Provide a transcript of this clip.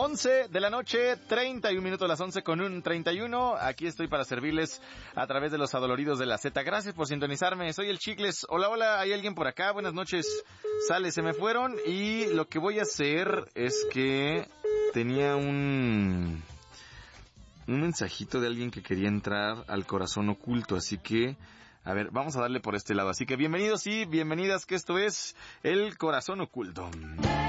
11 de la noche, 31 minutos, las 11 con un 31. Aquí estoy para servirles a través de los adoloridos de la Z. Gracias por sintonizarme. Soy el Chicles. Hola, hola, ¿hay alguien por acá? Buenas noches. Sale, se me fueron y lo que voy a hacer es que tenía un mensajito de alguien que quería entrar al corazón oculto, así que a ver, vamos a darle por este lado. Así que bienvenidos y bienvenidas, que esto es El Corazón Oculto.